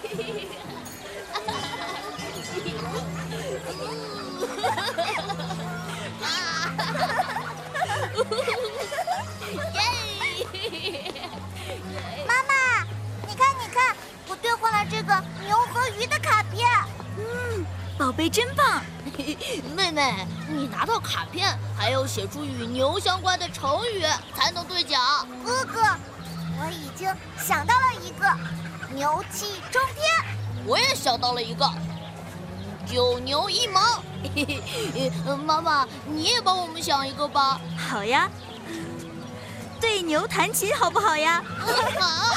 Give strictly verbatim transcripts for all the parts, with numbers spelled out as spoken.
妈妈，你看，你看，我兑换了这个牛和鱼的卡片。 嗯，宝贝真棒。 妹妹，你拿到卡片还要写出与牛相关的成语才能兑奖。 哥哥，我已经想到了一个，牛气冲天。 我也想到了一个，九牛一毛。妈妈，你也帮我们想一个吧。 好呀。对牛弹琴好不好呀？ 好。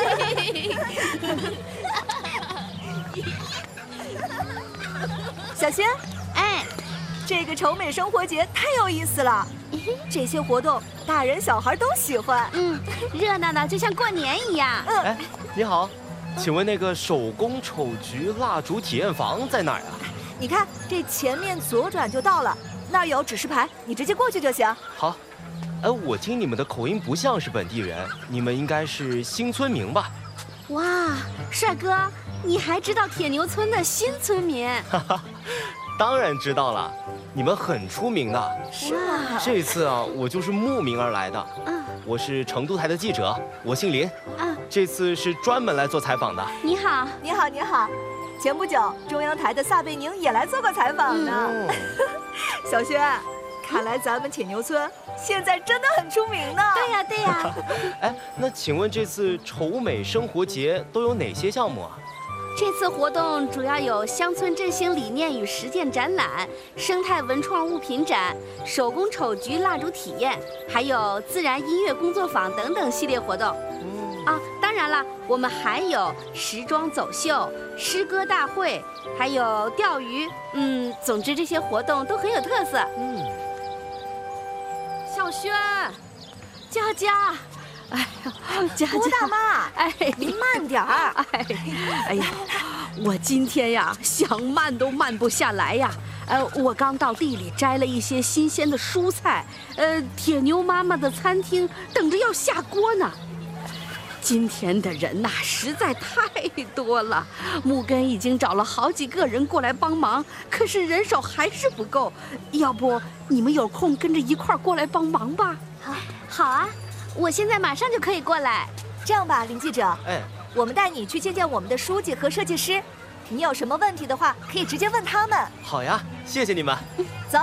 小轩， 哎， 这个丑美生活节太有意思了，这些活动大人小孩都喜欢。 嗯，热闹闹就像过年一样。 嗯， 哎，你好，请问那个手工丑菊蜡烛体验房在哪儿啊？ 你看这前面左转就到了，那儿有指示牌，你直接过去就行。 好。哎，我听你们的口音不像是本地人，你们应该是新村民吧？ 哇，帅哥，你还知道铁牛村的新村民？ 哈哈，当然知道了，你们很出名的。 是吗？ 这次啊，我就是慕名而来的。 嗯， 我是成都台的记者，我姓林。 嗯， 这次是专门来做采访的。 你好， 你好，你好。前不久，中央台的撒贝宁也来做过采访呢。 嗯、 小轩。看来咱们铁牛村现在真的很出名呢。 对呀，对呀。 哎，那请问这次丑美生活节都有哪些项目啊？ 这次活动主要有乡村振兴理念与实践展览、生态文创物品展、手工丑菊蜡烛体验，还有自然音乐工作坊等等系列活动。嗯、啊，当然了，我们还有时装走秀、诗歌大会，还有钓鱼。嗯，总之这些活动都很有特色。 嗯。 小轩，佳佳，哎呀，佳佳， 郭大妈， 哎， 您慢点儿。 哎，哎呀，我今天呀想慢都慢不下来呀。呃，我刚到地里摘了一些新鲜的蔬菜，呃，铁牛妈妈的餐厅等着要下锅呢。今天的人呐、啊、实在太多了，木根已经找了好几个人过来帮忙，可是人手还是不够。要不你们有空跟着一块儿过来帮忙吧？ 好，好啊，我现在马上就可以过来。 这样吧，林记者， 哎， 我们带你去见见我们的书记和设计师，你有什么问题的话，可以直接问他们。 好呀，谢谢你们。 走。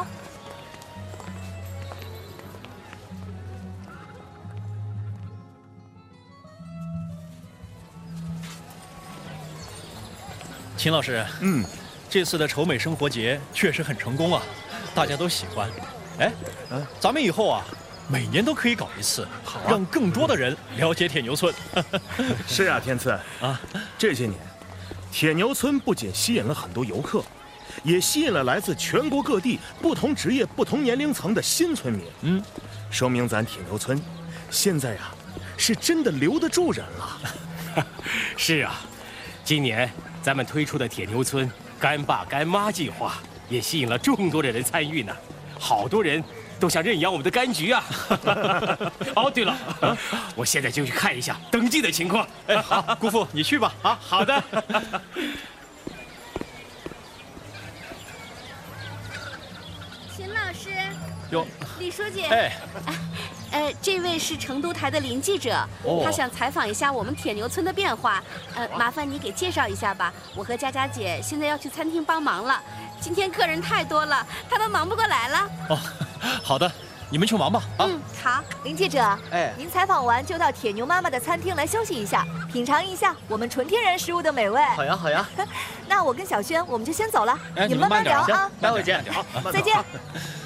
秦老师， 嗯， 这次的丑美生活节确实很成功啊，大家都喜欢。哎， 嗯， 咱们以后啊，每年都可以搞一次， 好啊， 让更多的人了解铁牛村。 是啊，天赐啊，这些年，铁牛村不仅吸引了很多游客，也吸引了来自全国各地不同职业、不同年龄层的新村民。 嗯， 说明咱铁牛村现在呀、啊，是真的留得住人了。 是啊，今年咱们推出的铁牛村干爸干妈计划也吸引了众多的人参与呢，好多人都想认养我们的柑橘啊。哦，对了，啊，我现在就去看一下登记的情况。 哎，好，姑父你去吧。 啊，好的。 秦老师， 哟， 李书记， 哎， 呃，这位是成都台的林记者， 哦， 他想采访一下我们铁牛村的变化，呃，麻烦你给介绍一下吧。我和佳佳姐现在要去餐厅帮忙了，今天客人太多了，他们忙不过来了。 哦，好的，你们去忙吧。啊， 嗯，好。 林记者， 哎， 您采访完就到铁牛妈妈的餐厅来休息一下，品尝一下我们纯天然食物的美味。 好呀，好呀。 那我跟小轩我们就先走了， 哎， 你们慢慢聊啊， 待会见。 好， 再见。